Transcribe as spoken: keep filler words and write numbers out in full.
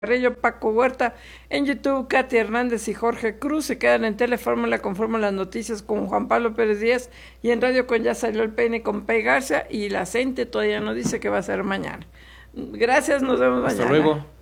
Carrillo, Paco Huerta, en YouTube, Katy Hernández y Jorge Cruz. Se quedan en Telefórmula con Fórmula Noticias con Juan Pablo Pérez Díaz y en Radio con Ya Salió el Peine con Pei Garza, y la gente todavía no dice que va a ser mañana. Gracias, nos vemos Hasta mañana. luego.